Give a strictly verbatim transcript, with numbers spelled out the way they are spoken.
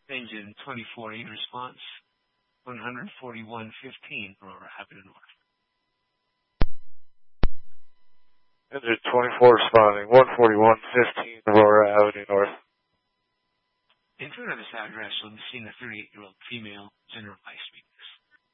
Engine twenty-four, A response, one forty-one fifteen, Aurora Avenue North. Engine twenty-four responding, one forty-one fifteen, Aurora Avenue North. In front of this address, you'll be seeing a thirty-eight-year-old female, general eye speakers.